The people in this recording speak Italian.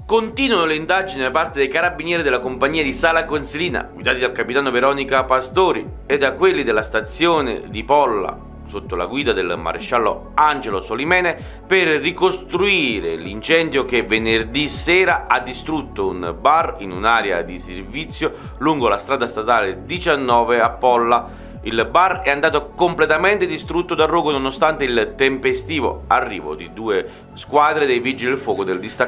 Continuano le indagini da parte dei carabinieri della compagnia di Sala Consilina, guidati dal capitano Veronica Pastori, e da quelli della stazione di Polla, sotto la guida del maresciallo Angelo Solimene, per ricostruire l'incendio che venerdì sera ha distrutto un bar in un'area di servizio lungo la strada statale 19 a Polla. Il bar è andato completamente distrutto dal rogo nonostante il tempestivo arrivo di 2 squadre dei vigili del fuoco del distaccato